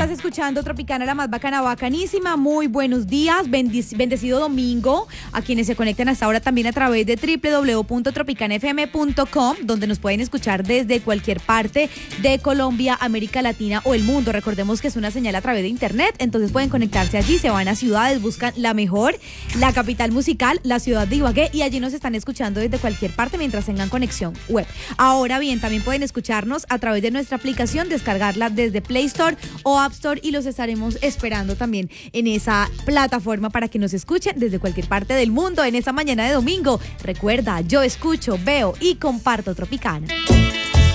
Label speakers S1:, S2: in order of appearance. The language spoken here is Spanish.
S1: Estás escuchando Tropicana, la más bacana, bacanísima. Muy buenos días, bendecido domingo a quienes se conectan hasta ahora también a través de www.tropicanafm.com, donde nos pueden escuchar desde cualquier parte de Colombia, América Latina o el mundo. Recordemos que es una señal a través de internet, entonces pueden conectarse allí, se van a ciudades, buscan la mejor, la capital musical, la ciudad de Ibagué, y allí nos están escuchando desde cualquier parte mientras tengan conexión web. Ahora bien, también pueden escucharnos a través de nuestra aplicación, descargarla desde Play Store o App Store, y los estaremos esperando también en esa plataforma para que nos escuchen desde cualquier parte del mundo en esta mañana de domingo. Recuerda, yo escucho, veo y comparto Tropicana.